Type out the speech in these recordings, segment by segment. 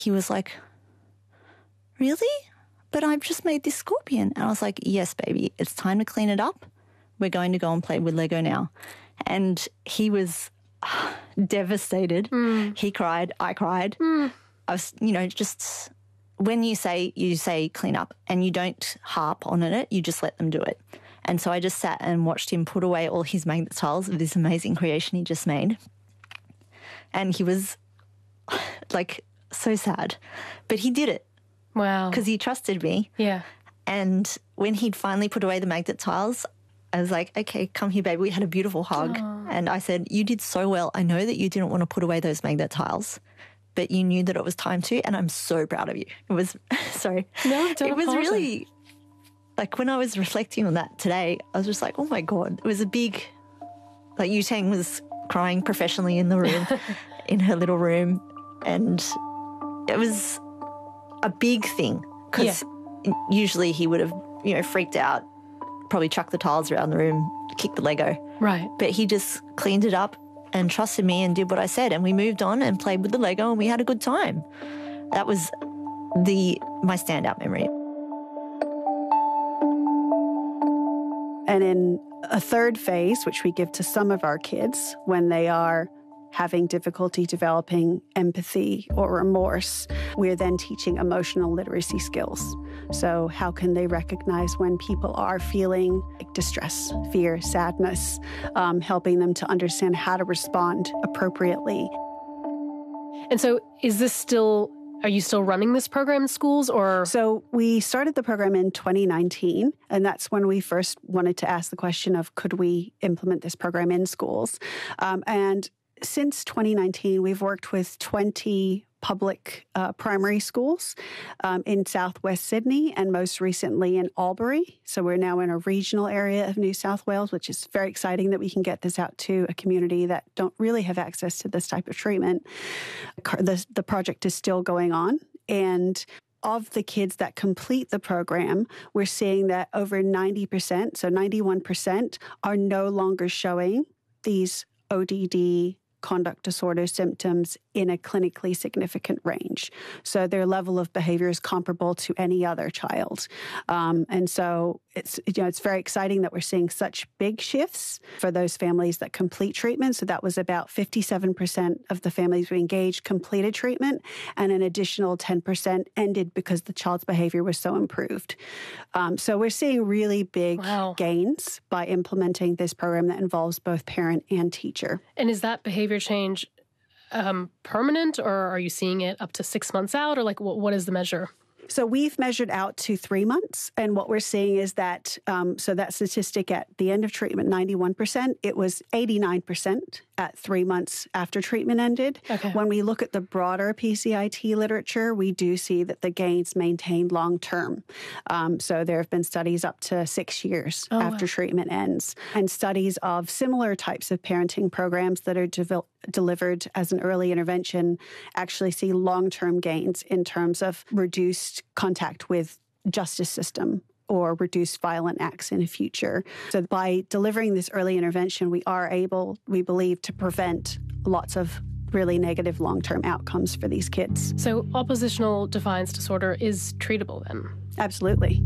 He was like, really? But I've just made this scorpion. And I was like, yes, baby, it's time to clean it up. We're going to go and play with Lego now. And he was devastated. He cried. I cried. I was, just when you say clean up and you don't harp on it, you just let them do it. And so I just sat and watched him put away all his magnet tiles of this amazing creation he just made. And he was like so sad. But he did it. Wow. Because he trusted me. Yeah. And when he'd finally put away the magnet tiles, I was like, okay, come here, baby. We had a beautiful hug. Aww. And I said, you did so well. I know that you didn't want to put away those magnet tiles, but you knew that it was time to, and I'm so proud of you. It was, sorry. No, don't It was apologize. really, like when I was reflecting on that today, I was just like, oh my God. It was a big, like Yutang was crying professionally in the room, in her little room. And it was a big thing because usually he would have, freaked out, probably chucked the tiles around the room, kicked the Lego. Right. But he just cleaned it up and trusted me and did what I said. And we moved on and played with the Lego and we had a good time. That was my standout memory. And in a third phase, which we give to some of our kids when they are having difficulty developing empathy or remorse, we're then teaching emotional literacy skills. So how can they recognize when people are feeling distress, fear, sadness, helping them to understand how to respond appropriately. And so are you still running this program in schools or? So we started the program in 2019, and that's when we first wanted to ask the question of could we implement this program in schools? And since 2019, we've worked with 20 public primary schools in Southwest Sydney and most recently in Albury. So we're now in a regional area of New South Wales, which is very exciting that we can get this out to a community that don't really have access to this type of treatment. The project is still going on, and of the kids that complete the program, we're seeing that over 90%, so 91%, are no longer showing these ODD conduct disorder symptoms in a clinically significant range. So their level of behavior is comparable to any other child. And so it's very exciting that we're seeing such big shifts for those families that complete treatment. So that was about 57% of the families we engaged completed treatment, and an additional 10% ended because the child's behavior was so improved. So we're seeing really big gains by implementing this program that involves both parent and teacher. And is that behavior change permanent, or are you seeing it up to 6 months out, or like what is the measure? So we've measured out to 3 months, and what we're seeing is that, so that statistic at the end of treatment, 91%, it was 89% at 3 months after treatment ended. Okay. When we look at the broader PCIT literature, we do see that the gains maintain long-term. So there have been studies up to 6 years after treatment ends, and studies of similar types of parenting programs that are delivered as an early intervention actually see long-term gains in terms of reduced contact with justice system or reduced violent acts in the future. So by delivering this early intervention, we are able, we believe, to prevent lots of really negative long-term outcomes for these kids. So oppositional defiance disorder is treatable then? Absolutely.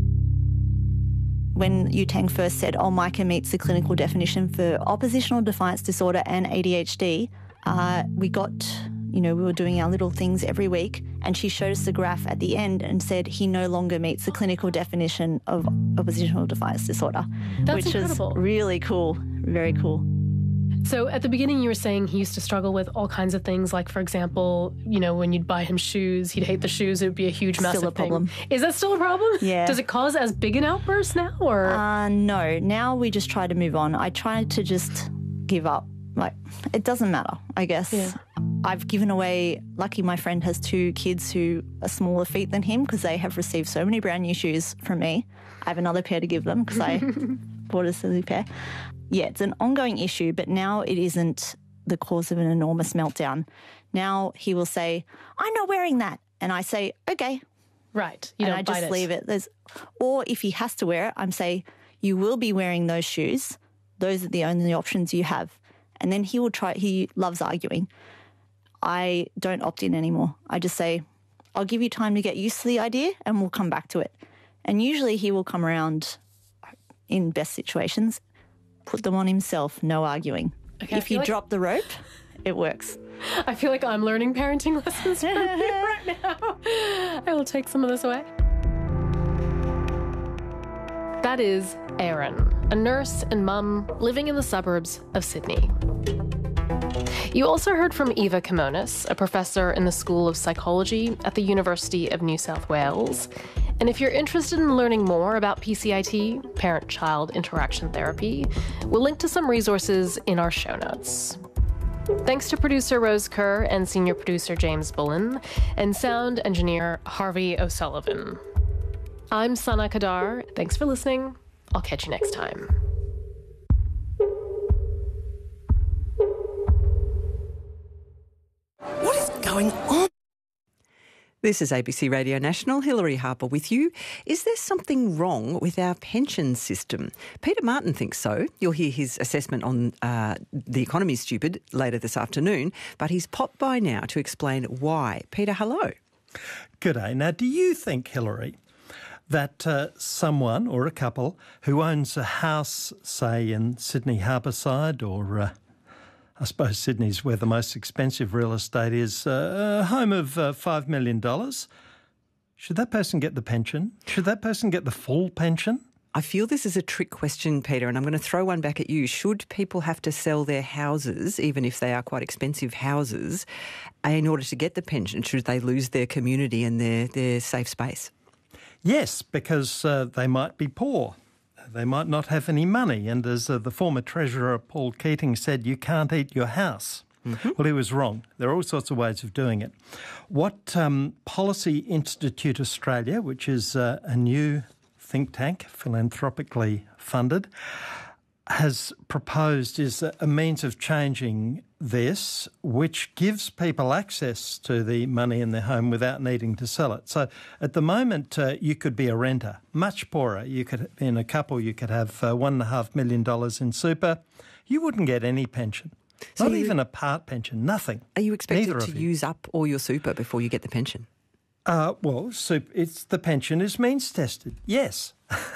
When Yutang first said, Micah meets the clinical definition for oppositional defiance disorder and ADHD, we got, we were doing our little things every week, and she showed us the graph at the end and said he no longer meets the clinical definition of oppositional defiance disorder. That's which incredible. is really cool, very cool. So at the beginning you were saying he used to struggle with all kinds of things, like, for example, when you'd buy him shoes, he'd hate the shoes, it would be a huge, massive Still a problem. thing. Is that still a problem? Yeah. Does it cause as big an outburst now, or? No, now we just try to move on. I try to just give up. Like, it doesn't matter, I guess. Yeah. I've given away, lucky my friend has 2 kids who are smaller feet than him because they have received so many brand new shoes from me. I have another pair to give them because I bought a silly pair. Yeah, it's an ongoing issue, but now it isn't the cause of an enormous meltdown. Now he will say, I'm not wearing that. And I say, okay. Right. And I just leave it. Or if he has to wear it, I'm say, you will be wearing those shoes. Those are the only options you have. And then he loves arguing. I don't opt in anymore. I just say, I'll give you time to get used to the idea and we'll come back to it. And usually he will come around in best situations, put them on himself, no arguing. Okay, if you drop the rope, it works. I feel like I'm learning parenting lessons from you right now. I will take some of this away. That is Erin, a nurse and mum living in the suburbs of Sydney. You also heard from Eva Kimonis, a professor in the School of Psychology at the University of New South Wales. And if you're interested in learning more about PCIT, parent-child interaction therapy, we'll link to some resources in our show notes. Thanks to producer Rose Kerr and senior producer James Bullen, and sound engineer Harvey O'Sullivan. I'm Sana Kadar. Thanks for listening. I'll catch you next time. What is going on? This is ABC Radio National. Hilary Harper with you. Is there something wrong with our pension system? Peter Martin thinks so. You'll hear his assessment on The Economy's Stupid later this afternoon, but he's popped by now to explain why. Peter, hello. G'day. Now, do you think, Hilary, that someone or a couple who owns a house, say, in Sydney Harbourside or I suppose Sydney's where the most expensive real estate is, a home of $5 million, should that person get the pension? Should that person get the full pension? I feel this is a trick question, Peter, and I'm going to throw one back at you. Should people have to sell their houses, even if they are quite expensive houses, in order to get the pension? Should they lose their community and their safe space? Yes, because they might be poor. They might not have any money. And as the former Treasurer Paul Keating said, you can't eat your house. Mm-hmm. Well, he was wrong. There are all sorts of ways of doing it. What Policy Institute Australia, which is a new think tank, philanthropically funded, has proposed is a means of changing this, which gives people access to the money in their home without needing to sell it. So at the moment, you could be a renter, much poorer. You could, in a couple, you could have $1.5 million in super. You wouldn't get any pension, not even a part pension, nothing. Are you expected to use up all your super before you get the pension? Well, the pension is means tested, yes.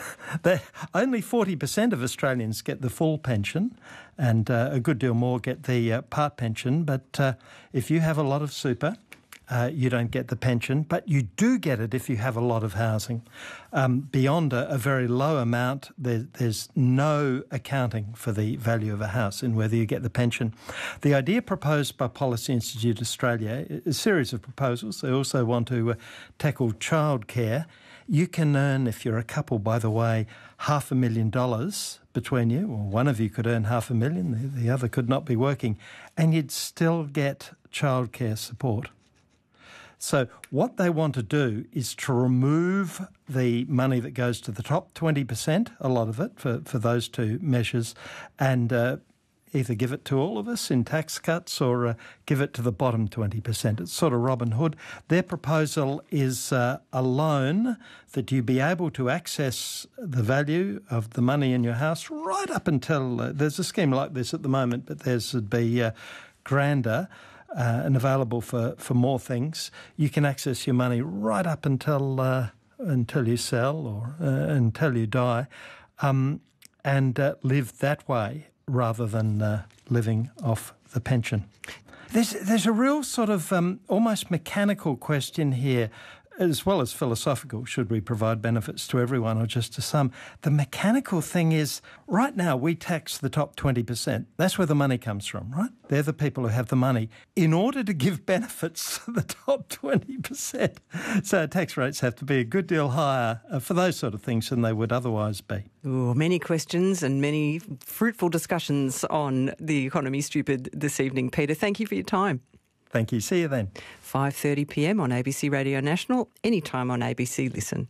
Only 40% of Australians get the full pension and a good deal more get the part pension. But if you have a lot of super, you don't get the pension, but you do get it if you have a lot of housing. Beyond a very low amount, there's no accounting for the value of a house in whether you get the pension. The idea proposed by Policy Institute Australia is a series of proposals. They also want to tackle childcare. You can earn, if you're a couple, by the way, $500,000 between you, or one of you could earn $500,000, the other could not be working, and you'd still get childcare support. So what they want to do is to remove the money that goes to the top 20%, a lot of it, for those two measures, and either give it to all of us in tax cuts or give it to the bottom 20%. It's sort of Robin Hood. Their proposal is a loan that you be able to access the value of the money in your house right up until, there's a scheme like this at the moment, but theirs would be grander and available for more things. You can access your money right up until you sell or until you die and live that way, rather than living off the pension. There's a real sort of almost mechanical question here, as well as philosophical. Should we provide benefits to everyone or just to some? The mechanical thing is, right now we tax the top 20%. That's where the money comes from, right? They're the people who have the money. In order to give benefits to the top 20%, so tax rates have to be a good deal higher for those sort of things than they would otherwise be. Ooh, many questions and many fruitful discussions on The Economy Stupid this evening. Peter, thank you for your time. Thank you. See you then. 5:30 p.m. on ABC Radio National, anytime on ABC Listen.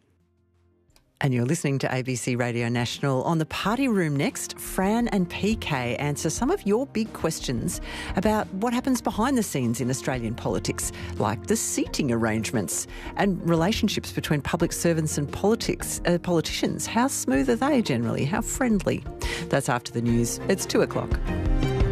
And you're listening to ABC Radio National. On the Party Room next, Fran and PK answer some of your big questions about what happens behind the scenes in Australian politics, like the seating arrangements and relationships between public servants and politicians. How smooth are they generally? How friendly? That's after the news. It's 2 o'clock.